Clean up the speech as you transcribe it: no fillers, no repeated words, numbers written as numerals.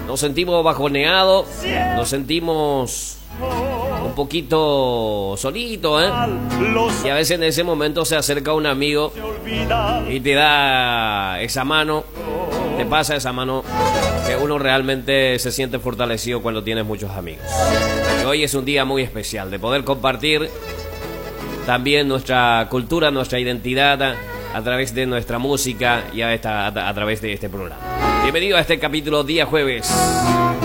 nos sentimos bajoneados, nos sentimos un poquito solitos, ¿eh? Y a veces en ese momento se acerca un amigo y te da esa mano, te pasa esa mano, que uno realmente se siente fortalecido cuando tienes muchos amigos. Y hoy es un día muy especial de poder compartir también nuestra cultura, nuestra identidad a través de nuestra música y a través de este programa. Bienvenido a este capítulo día jueves.